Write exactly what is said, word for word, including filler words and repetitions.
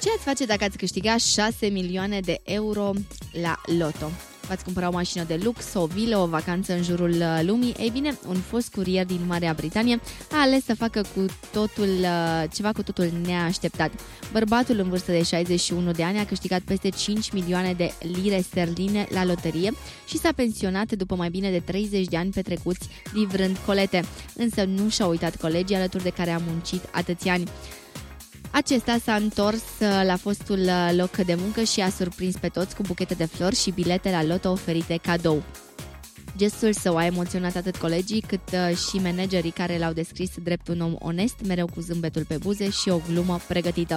Ce ați face dacă ați câștiga șase milioane de euro la loto? V-ați cumpăra o mașină de lux, o vilă, o vacanță în jurul lumii? Ei bine, un fost curier din Marea Britanie a ales să facă cu totul, ceva cu totul neașteptat. Bărbatul în vârstă de șaizeci și unu de ani a câștigat peste cinci milioane de lire sterline la loterie și s-a pensionat după mai bine de treizeci de ani petrecuți livrând colete. Însă nu și-a uitat colegii alături de care a muncit atâția ani. Acesta s-a întors la fostul loc de muncă și a surprins pe toți cu buchete de flori și bilete la loto oferite cadou. Gestul său a emoționat atât colegii cât și managerii care l-au descris drept un om onest, mereu cu zâmbetul pe buze și o glumă pregătită.